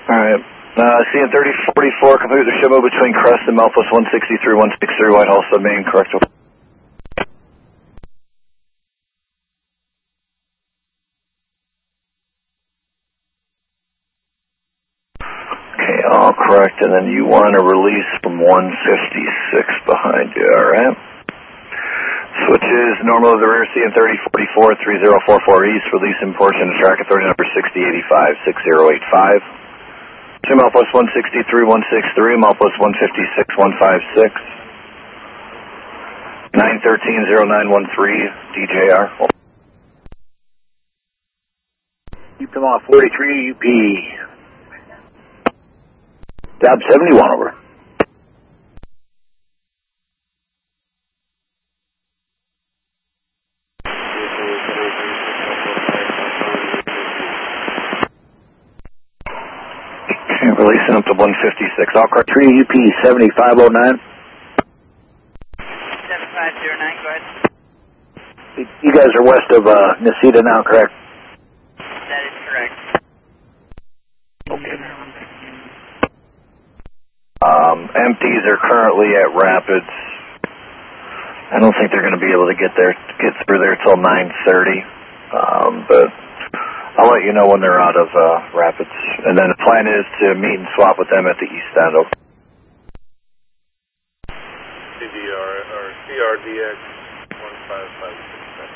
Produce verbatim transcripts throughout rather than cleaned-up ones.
Alright. Uh, C N thirty forty-four, complete the show move between Crest and Melphus one sixty-three, one sixty-three, Whitehall submain, correct. Okay, all correct, and then you want a release from one fifty-six behind you, alright? Switches, normal of the rear, C N thirty forty-four, three zero four four east, release in portion to track authority number sixty eighty-five, six zero eight five. Two Melphus one sixty-three, one sixty-three, Melphus one fifty-six, one fifty-six. nine thirteen, zero nine one three, D J R. You come off forty-three, U P. Tab seventy-one, over. Releasing up to one fifty-six. All correct. three U P seventy-five oh nine. seventy-five oh nine, go ahead. You guys are west of uh, Necedah now, correct? That is correct. Okay. Um, empties are currently at Rapids. I don't think they're going to be able to get there, get through there till nine thirty. Um, but I'll let you know when they're out of uh, Rapids. And then the plan is to meet and swap with them at the east end. C D R or C R D X one five five six.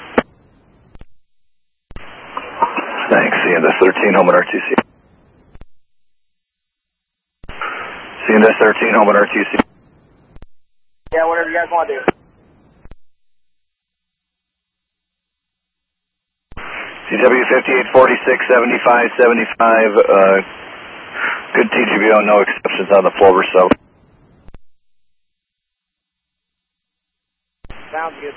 Thanks. C N S thirteen, home at R T C. C N S thirteen, home at R T C. Yeah, whatever you guys want to do. C W fifty-eight forty-six, seventy-five, seventy-five, uh, good T G B O, no exceptions on the Plover sub. Sounds good.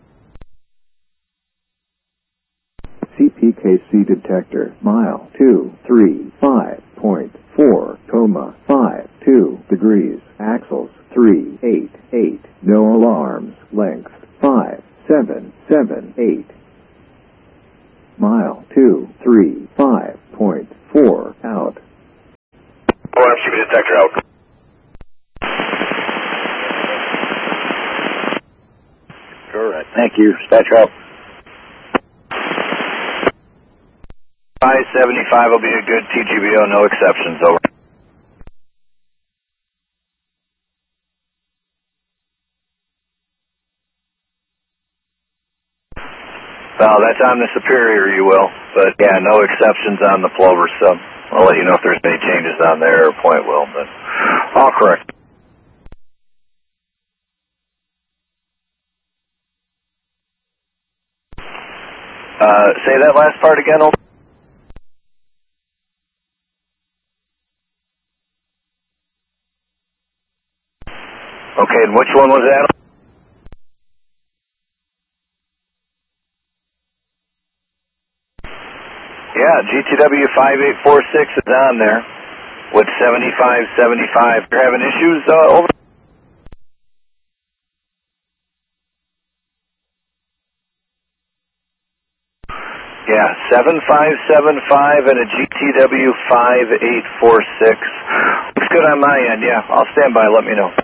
C P K C detector, mile two three five point four, coma five two degrees, axles three eight eight, no alarms, length five seven seven eight. Mile two three five point four out. O R M C B detector out. Correct. Thank you. Dispatcher out. five seventy-five will be a good T G B O, no exceptions, over. Well, that's on the Superior, you will. But, yeah, no exceptions on the Plover sub. I'll let you know if there's any changes on there, or Point will, but all correct. Uh, say that last part again, over. Okay, and which one was that? Yeah, G T W five eight four six is on there with seventy-five seventy-five. You're having issues, uh, over? Yeah, seven five seven five and a G T W five eight four six. Looks good on my end, yeah. I'll stand by, let me know.